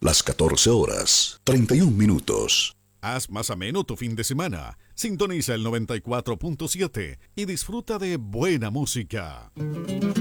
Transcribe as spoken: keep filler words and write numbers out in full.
las catorce horas, treinta y un minutos. Haz más ameno tu fin de semana. Sintoniza el noventa y cuatro punto siete y disfruta de buena música.